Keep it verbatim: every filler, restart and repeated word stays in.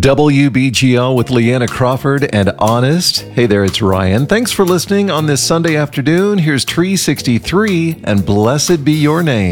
W B G L with Leanna Crawford and Honest. Hey there, it's Ryan. Thanks for listening on this Sunday afternoon. Here's Tree sixty-three and Blessed Be Your Name.